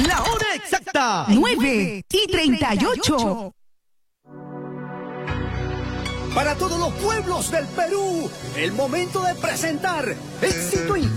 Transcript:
La hora exacta, 9:38. Para todos los pueblos del Perú, el momento de presentar Éxito